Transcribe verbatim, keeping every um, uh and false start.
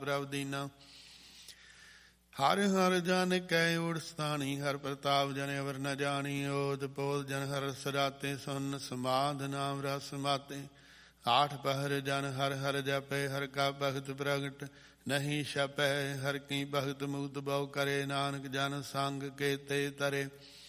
ਪ੍ਰਭ ਦੀਨਾ। ਹਰ ਹਰ ਜਨ ਕੈ ਊੜ ਸਥਾਨੀ, ਹਰ ਪ੍ਰਤਾਪ ਜਨ ਅਵਰ ਨ ਜਾਣੀ। ਓਦ ਪੋਦ ਜਨ ਹਰ ਸਰਾਤੇ, ਸੁਨ ਸਮਾਧ ਨਾਮ ਰਸ ਮਾਤੇ। ਆਠ ਪਹਰ ਜਨ ਹਰ ਹਰ ਜਪੈ, ਹਰ ਕਾ ਭਗਤ ਪ੍ਰਗਟ ਨਹੀਂ ਛਪੈ। ਹਰ ਕੀ ਭਗਤ ਮੁਕਤ ਬਹੁ ਕਰੇ, ਨਾਨਕ ਜਨ ਸੰਗ ਕੇ ਤੇ ਤਰੇ।